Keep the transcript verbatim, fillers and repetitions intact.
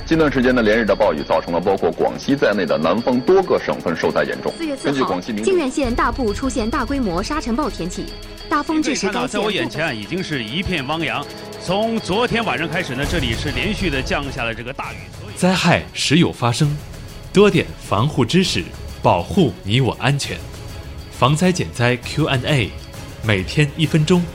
近段时间的连日的暴雨，造成了包括广西在内的南方多个省份受灾严重。 四月四号，靖远县大部出现大规模沙尘暴天气，大风致使该县。 在我眼前啊，已经是一片汪洋。从昨天晚上开始呢，这里是连续的降下了这个大雨。 灾害时有发生，多点防护知识，保护你我安全。防灾减灾 Q and A， 每天一分钟，